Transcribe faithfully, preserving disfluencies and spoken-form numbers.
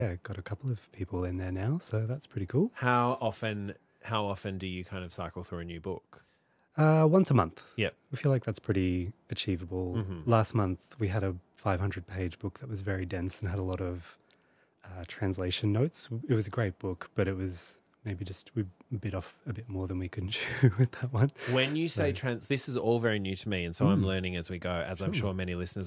yeah, got a couple of people in there now, so that's pretty cool. How often? How often do you kind of cycle through a new book? Uh, once a month. Yep. I feel like that's pretty achievable. Mm-hmm. Last month we had a five hundred page book that was very dense and had a lot of uh, translation notes. It was a great book, but it was maybe just we bit off a bit more than we could chew with that one. When you So- say trans, this is all very new to me, and so I'm Mm. learning as we go, as I'm Sure. sure many listeners